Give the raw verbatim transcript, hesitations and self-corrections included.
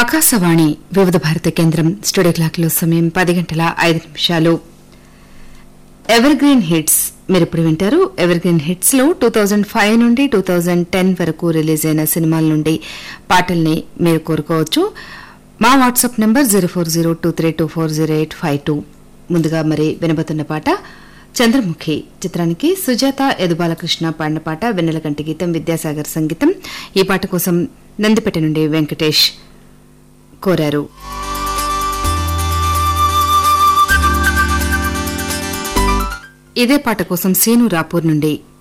ఆకాశవాణి వివిధ భారత కేంద్రం స్టూడియో క్లాక్లో సమయం పది గంటల ఐదు నిమిషాలు. ఎవర్ గ్రీన్ హిట్స్ మీరిప్పుడు వింటారు. ఎవర్ గ్రీన్ హిట్స్ లో టూ థౌజండ్ ఫైవ్ నుండి టూ థౌజండ్ టెన్ వరకు రిలీజ్ అయిన సినిమాల నుండి పాటల్ని మీరు కోరుకోవచ్చు. మా WhatsApp number zero four zero two three two four zero eight five two. ముందుగా మరి వినబోతున్న పాట చంద్రముఖి చిత్రానికి సుజాత యదుబాలకృష్ణ పాడిన పాట. వెన్నెలకంటి గీతం, విద్యాసాగర్ సంగీతం. ఈ పాట కోసం నందిపేట నుండి వెంకటేష్ కోరారు. ఇదే పాట కోసం సీను రాపూర్ నుండి